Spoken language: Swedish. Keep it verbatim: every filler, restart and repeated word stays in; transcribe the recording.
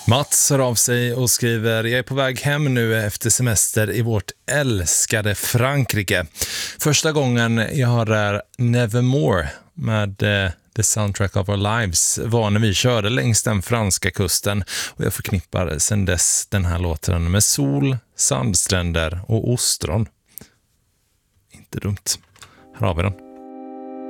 Mats hör av sig och skriver: jag är på väg hem nu efter semester i vårt älskade Frankrike. Första gången jag hör Nevermore med eh, The Soundtrack of Our Lives var när vi körde längs den franska kusten, och jag förknippar sedan dess den här låten med sol, sandstränder och ostron. Inte dumt. Här har vi den.